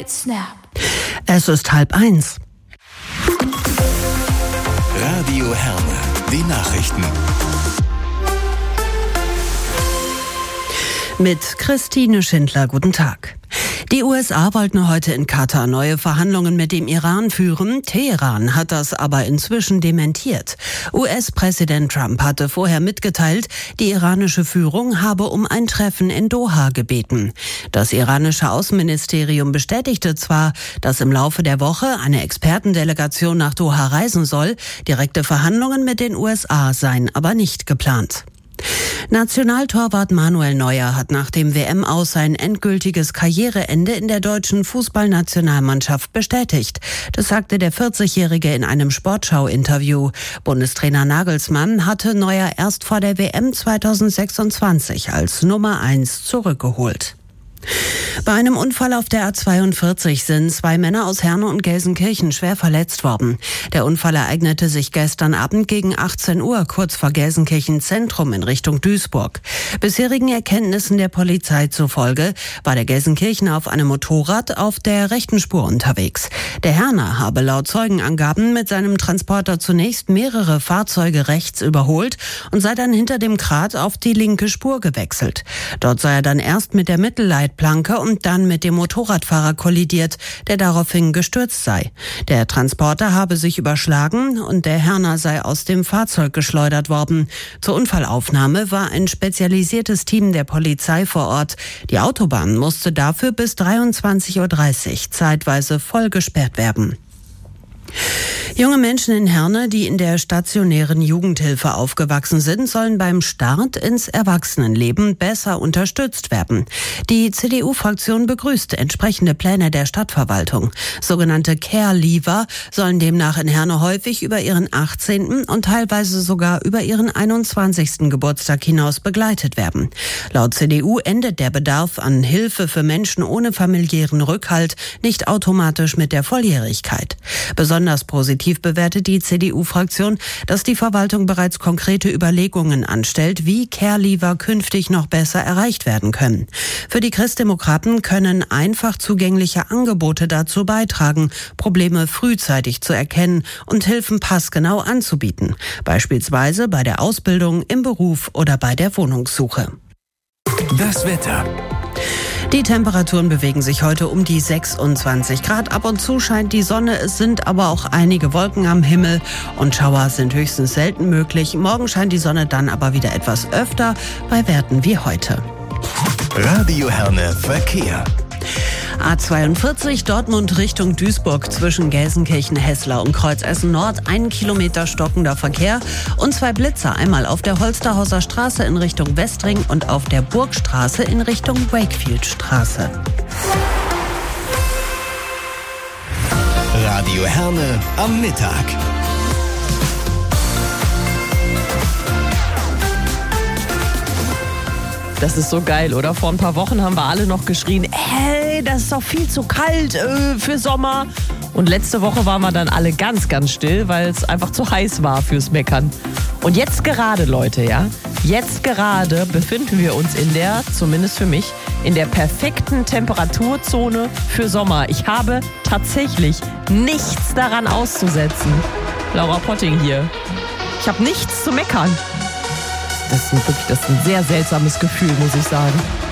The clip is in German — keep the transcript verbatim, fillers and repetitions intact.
Snap. Es ist halb eins. Radio Herne, die Nachrichten. Mit Christine Schindler, guten Tag. Die U S A wollten heute in Katar neue Verhandlungen mit dem Iran führen. Teheran hat das aber inzwischen dementiert. U S-Präsident Trump hatte vorher mitgeteilt, die iranische Führung habe um ein Treffen in Doha gebeten. Das iranische Außenministerium bestätigte zwar, dass im Laufe der Woche eine Expertendelegation nach Doha reisen soll. Direkte Verhandlungen mit den U S A seien aber nicht geplant. Nationaltorwart Manuel Neuer hat nach dem W M-Aus sein endgültiges Karriereende in der deutschen Fußballnationalmannschaft bestätigt. Das sagte der vierzigjährige in einem Sportschau-Interview. Bundestrainer Nagelsmann hatte Neuer erst vor der W M zweitausendsechsundzwanzig als Nummer eins zurückgeholt. Bei einem Unfall auf der A zweiundvierzig sind zwei Männer aus Herne und Gelsenkirchen schwer verletzt worden. Der Unfall ereignete sich gestern Abend gegen achtzehn Uhr, kurz vor Gelsenkirchen Zentrum in Richtung Duisburg. Bisherigen Erkenntnissen der Polizei zufolge war der Gelsenkirchener auf einem Motorrad auf der rechten Spur unterwegs. Der Herner habe laut Zeugenangaben mit seinem Transporter zunächst mehrere Fahrzeuge rechts überholt und sei dann hinter dem Grat auf die linke Spur gewechselt. Dort sei er dann erst mit der Mittelleitplanke und dann mit dem Motorradfahrer kollidiert, der daraufhin gestürzt sei. Der Transporter habe sich überschlagen und der Herner sei aus dem Fahrzeug geschleudert worden. Zur Unfallaufnahme war ein spezialisiertes Team der Polizei vor Ort. Die Autobahn musste dafür bis dreiundzwanzig Uhr dreißig zeitweise voll gesperrt werden. Junge Menschen in Herne, die in der stationären Jugendhilfe aufgewachsen sind, sollen beim Start ins Erwachsenenleben besser unterstützt werden. Die C D U-Fraktion begrüßt entsprechende Pläne der Stadtverwaltung. Sogenannte Care-Leaver sollen demnach in Herne häufig über ihren achtzehnten und teilweise sogar über ihren einundzwanzigsten Geburtstag hinaus begleitet werden. Laut C D U endet der Bedarf an Hilfe für Menschen ohne familiären Rückhalt nicht automatisch mit der Volljährigkeit. Besonders positiv bewertet die C D U-Fraktion, dass die Verwaltung bereits konkrete Überlegungen anstellt, wie Care-Leaver künftig noch besser erreicht werden können. Für die Christdemokraten können einfach zugängliche Angebote dazu beitragen, Probleme frühzeitig zu erkennen und Hilfen passgenau anzubieten, beispielsweise bei der Ausbildung, im Beruf oder bei der Wohnungssuche. Das Wetter. Die Temperaturen bewegen sich heute um die sechsundzwanzig Grad. Ab und zu scheint die Sonne, es sind aber auch einige Wolken am Himmel und Schauer sind höchstens selten möglich. Morgen scheint die Sonne dann aber wieder etwas öfter bei Werten wie heute. Radio Herne Verkehr. A zweiundvierzig Dortmund Richtung Duisburg zwischen Gelsenkirchen, Heßler und Kreuzessen Nord. Ein Kilometer stockender Verkehr und zwei Blitzer. Einmal auf der Holsterhauser Straße in Richtung Westring und auf der Burgstraße in Richtung Wakefieldstraße. Radio Herne am Mittag. Das ist so geil, oder? Vor ein paar Wochen haben wir alle noch geschrien, hey, das ist doch viel zu kalt äh, für Sommer. Und letzte Woche waren wir dann alle ganz, ganz still, weil es einfach zu heiß war fürs Meckern. Und jetzt gerade, Leute, ja, jetzt gerade befinden wir uns in der, zumindest für mich, in der perfekten Temperaturzone für Sommer. Ich habe tatsächlich nichts daran auszusetzen. Laura Potting hier. Ich habe nichts zu meckern. Das ist, wirklich, das ist ein sehr seltsames Gefühl, muss ich sagen.